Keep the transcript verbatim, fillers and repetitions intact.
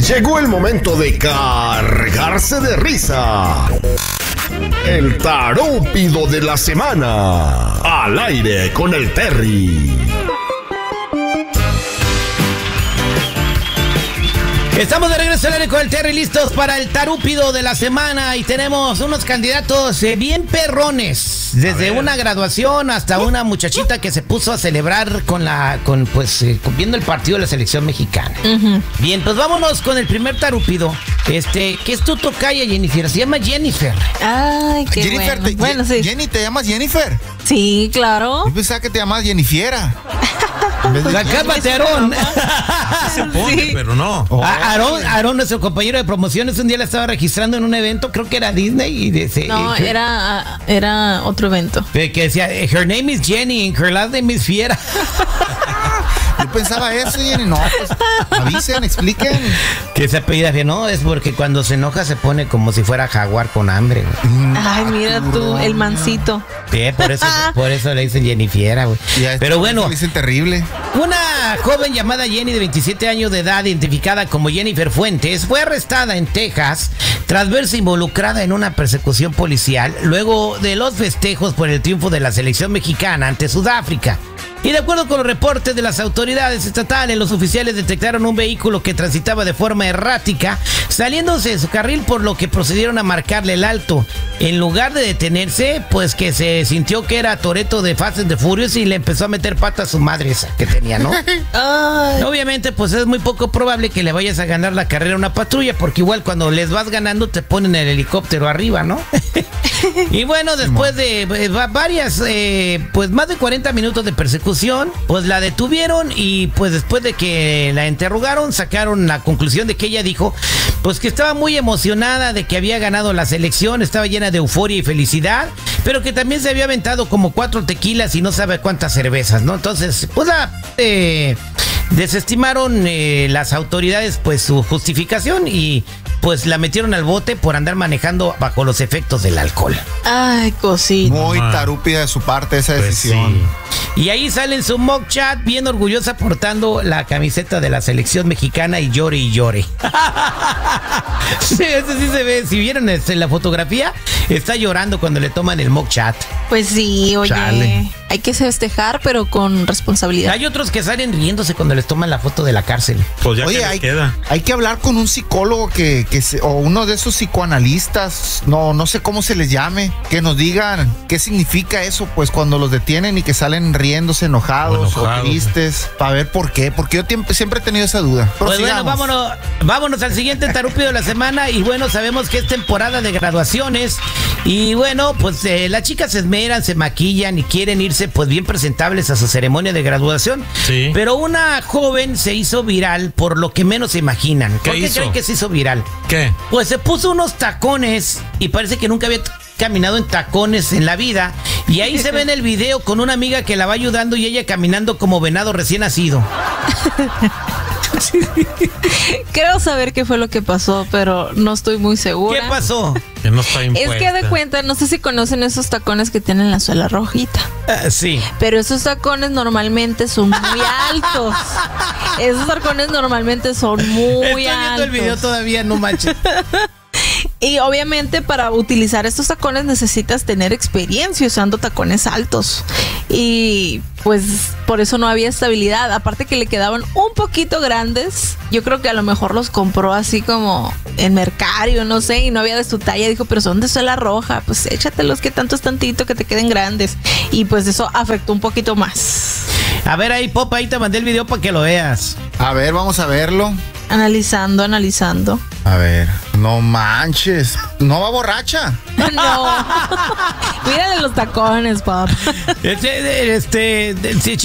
Llegó el momento de cargarse de risa. El tarúpido de la semana. Al aire con el Terry. Estamos de regreso al aire con el Terry, listos para el tarúpido de la semana. Y tenemos unos candidatos eh, bien perrones. Desde una graduación hasta una muchachita que se puso a celebrar con la, con pues, eh, viendo el partido de la selección mexicana. Uh-huh. Bien, pues vámonos con el primer tarúpido. Este, que es tu tocaya, Jennifer. Se llama Jennifer. Ay, qué Jennifer, bueno. Te, bueno, sí. Jenny, ¿te llamas Jennifer? Sí, claro. Yo pensaba que te llamas Jennifiera. La cama de Aarón. Se pone, sí. Pero no. Oh, Aarón, Aarón, nuestro compañero de promociones, un día la estaba registrando en un evento, creo que era Disney. Y dice, no, eh, era, era otro evento. Que decía, her name is Jenny and her last name is Fiera. Yo pensaba eso, Jenny. No, pues avisen, expliquen. Que se apellida bien, no, es porque cuando se enoja se pone como si fuera jaguar con hambre, güey. Ay, mira tú, el mansito. Sí, por eso, por eso le dicen Jennifiera, güey. Pero bueno, le dicen terrible. Una joven llamada Jenny de veintisiete años de edad, identificada como Jennifer Fuentes, fue arrestada en Texas tras verse involucrada en una persecución policial luego de los festejos por el triunfo de la selección mexicana ante Sudáfrica. Y de acuerdo con los reportes de las autoridades estatales, los oficiales detectaron un vehículo que transitaba de forma errática, saliéndose de su carril, por lo que procedieron a marcarle el alto. En lugar de detenerse, pues que se sintió que era Toretto de Fast and the Furious y le empezó a meter pata a su madre esa que tenía, ¿no? Ay. Obviamente, pues es muy poco probable que le vayas a ganar la carrera a una patrulla, porque igual cuando les vas ganando te ponen el helicóptero arriba, ¿no? Y bueno, después de eh, varias, eh, pues más de cuarenta minutos de persecución, pues la detuvieron y pues después de que la interrogaron, sacaron la conclusión de que ella dijo, pues que estaba muy emocionada de que había ganado la selección, estaba llena de euforia y felicidad, pero que también se había aventado como cuatro tequilas y no sabe cuántas cervezas, ¿no? Entonces, pues la... Eh, desestimaron eh, las autoridades pues su justificación y pues la metieron al bote por andar manejando bajo los efectos del alcohol. Ay, cosita. Muy tarúpida de su parte esa pues decisión. Sí. Y ahí sale en su mock chat bien orgullosa portando la camiseta de la selección mexicana y llore y llore. Sí, eso sí se ve. Si vieron este, la fotografía, está llorando cuando le toman el mock chat. Pues sí, oye. Chale. Hay que festejar, pero con responsabilidad. Hay otros que salen riéndose cuando les toman la foto de la cárcel. Pues ya Oye, que hay, queda. hay que hablar con un psicólogo que, que se, o uno de esos psicoanalistas, no, no sé cómo se les llame, que nos digan qué significa eso, pues cuando los detienen y que salen riéndose enojados o, enojados, o tristes, para ver por qué, porque yo tiemp- siempre he tenido esa duda. Pues bueno, vámonos, vámonos al siguiente tarúpido de la semana. Y bueno, sabemos que es temporada de graduaciones. Y bueno, pues eh, las chicas se esmeran, se maquillan y quieren irse pues bien presentables a su ceremonia de graduación. Sí. Pero una joven se hizo viral por lo que menos se imaginan. ¿Qué ¿Por qué hizo? creen que se hizo viral? ¿Qué? Pues se puso unos tacones y parece que nunca había t- caminado en tacones en la vida. Y ahí se ve en el video con una amiga que la va ayudando y ella caminando como venado recién nacido. Creo saber qué fue lo que pasó, pero no estoy muy segura. ¿Qué pasó? Que no está impuesta. Es que de cuenta, no sé si conocen esos tacones que tienen la suela rojita. Uh, sí. Pero esos tacones normalmente son muy altos. Esos tacones normalmente son muy Estoy altos. viendo el video todavía, no manches. Y obviamente para utilizar estos tacones necesitas tener experiencia usando tacones altos. Y pues por eso no había estabilidad. Aparte que le quedaban un poquito grandes. Yo creo que a lo mejor los compró así como en Mercario, no sé, y no había de su talla. Dijo, pero son de suela roja. Pues échatelos que tanto es tantito que te queden grandes. Y pues eso afectó un poquito más. A ver ahí, Pop, ahí te mandé el video para que lo veas. A ver, vamos a verlo. Analizando, analizando. A ver, no manches. ¿No va borracha? No. Mírale los tacones, Pop. Este, este, este,